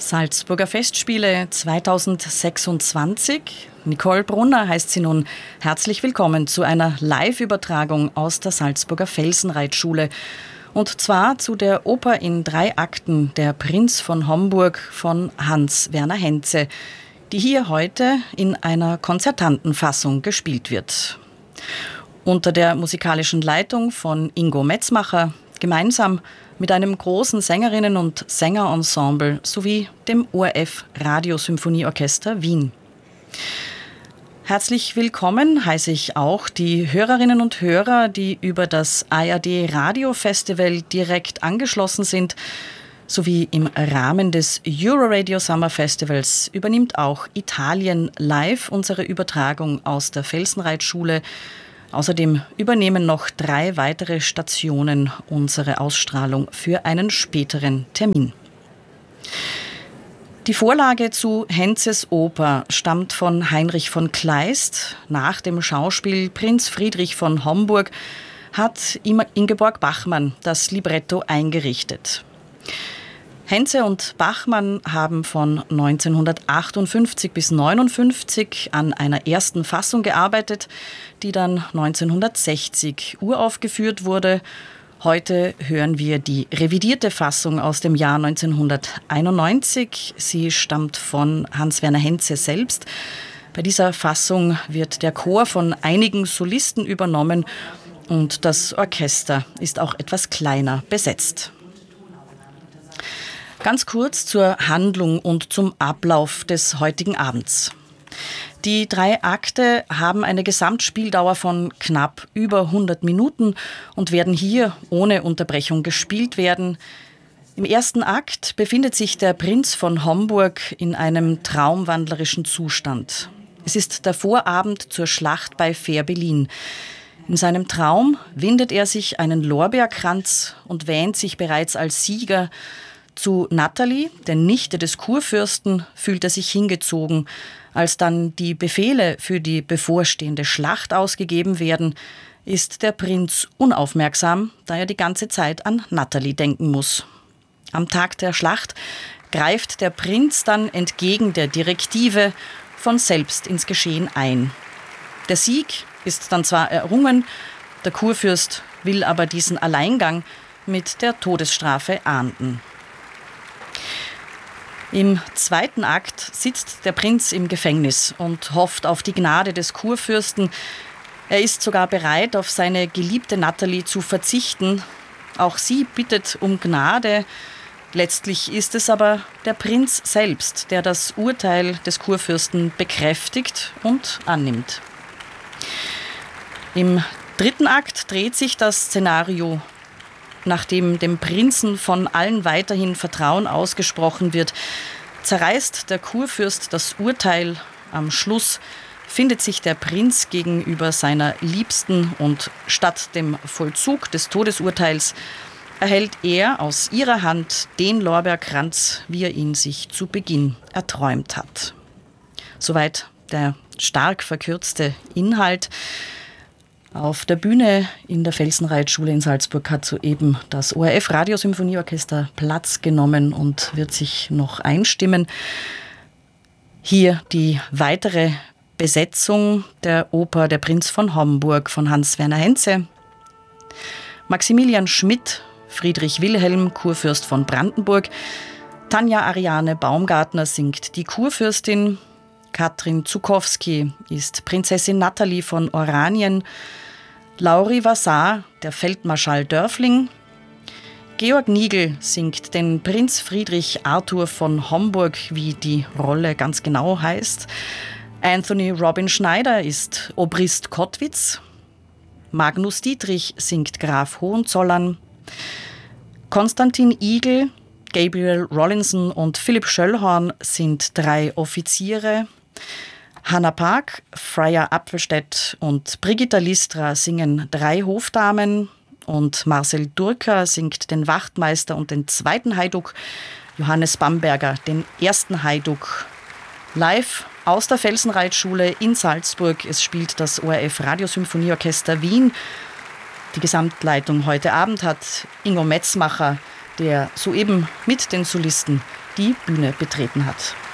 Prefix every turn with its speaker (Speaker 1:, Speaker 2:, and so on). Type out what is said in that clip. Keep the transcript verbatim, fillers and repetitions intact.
Speaker 1: Salzburger Festspiele zweitausendsechsundzwanzig. Nicole Brunner heißt sie nun. Herzlich willkommen zu einer Live-Übertragung aus der Salzburger Felsenreitschule. Und zwar zu der Oper in drei Akten Der Prinz von Homburg von Hans Werner Henze, die hier heute in einer konzertanten Fassung gespielt wird. Unter der musikalischen Leitung von Ingo Metzmacher, gemeinsam mit einem großen Sängerinnen- und Sängerensemble sowie dem O R F Radiosymphonieorchester Wien. Herzlich willkommen heiße ich auch die Hörerinnen und Hörer, die über das A R D Radiofestival direkt angeschlossen sind, sowie im Rahmen des Euroradio Summer Festivals übernimmt auch Italien Live unsere Übertragung aus der Felsenreitschule. Außerdem übernehmen noch drei weitere Stationen unsere Ausstrahlung für einen späteren Termin. Die Vorlage zu Henzes Oper stammt von Heinrich von Kleist. Nach dem Schauspiel Prinz Friedrich von Homburg hat Ingeborg Bachmann das Libretto eingerichtet. Henze und Bachmann haben von neunzehnhundertachtundfünfzig bis neunundfünfzig an einer ersten Fassung gearbeitet, die dann neunzehnhundertsechzig uraufgeführt wurde. Heute hören wir die revidierte Fassung aus dem Jahr neunzehnhunderteinundneunzig. Sie stammt von Hans Werner Henze selbst. Bei dieser Fassung wird der Chor von einigen Solisten übernommen und das Orchester ist auch etwas kleiner besetzt. Ganz kurz zur Handlung und zum Ablauf des heutigen Abends. Die drei Akte haben eine Gesamtspieldauer von knapp über hundert Minuten und werden hier ohne Unterbrechung gespielt werden. Im ersten Akt befindet sich der Prinz von Homburg in einem traumwandlerischen Zustand. Es ist der Vorabend zur Schlacht bei Fehrbellin. In seinem Traum windet er sich einen Lorbeerkranz und wähnt sich bereits als Sieger. Zu Natalie, der Nichte des Kurfürsten, fühlt er sich hingezogen. Als dann die Befehle für die bevorstehende Schlacht ausgegeben werden, ist der Prinz unaufmerksam, da er die ganze Zeit an Natalie denken muss. Am Tag der Schlacht greift der Prinz dann entgegen der Direktive von selbst ins Geschehen ein. Der Sieg ist dann zwar errungen, der Kurfürst will aber diesen Alleingang mit der Todesstrafe ahnden. Im zweiten Akt sitzt der Prinz im Gefängnis und hofft auf die Gnade des Kurfürsten. Er ist sogar bereit, auf seine geliebte Natalie zu verzichten. Auch sie bittet um Gnade. Letztlich ist es aber der Prinz selbst, der das Urteil des Kurfürsten bekräftigt und annimmt. Im dritten Akt dreht sich das Szenario. Nachdem dem Prinzen von allen weiterhin Vertrauen ausgesprochen wird, zerreißt der Kurfürst das Urteil. Am Schluss findet sich der Prinz gegenüber seiner Liebsten und statt dem Vollzug des Todesurteils erhält er aus ihrer Hand den Lorbeerkranz, wie er ihn sich zu Beginn erträumt hat. Soweit der stark verkürzte Inhalt. Auf der Bühne in der Felsenreitschule in Salzburg hat soeben das O R F Radiosymphonieorchester Platz genommen und wird sich noch einstimmen. Hier die weitere Besetzung der Oper Der Prinz von Homburg von Hans Werner Henze. Maximilian Schmidt, Friedrich Wilhelm, Kurfürst von Brandenburg. Tanja Ariane Baumgartner singt die Kurfürstin. Katrin Zukowski ist Prinzessin Natalie von Oranien. Lauri Vassar, der Feldmarschall Dörfling. Georg Nigel singt den Prinz Friedrich Arthur von Homburg, wie die Rolle ganz genau heißt. Anthony Robin Schneider ist Obrist Kottwitz. Magnus Dietrich singt Graf Hohenzollern. Konstantin Igel, Gabriel Rollinson und Philipp Schöllhorn sind drei Offiziere. Hanna Park, Freya Apfelstedt und Brigitta Listra singen drei Hofdamen und Marcel Durker singt den Wachtmeister und den zweiten Haiduk, Johannes Bamberger den ersten Haiduk. Live aus der Felsenreitschule in Salzburg. Es spielt das O R F Radiosymphonieorchester Wien. Die Gesamtleitung heute Abend hat Ingo Metzmacher, der soeben mit den Solisten die Bühne betreten hat.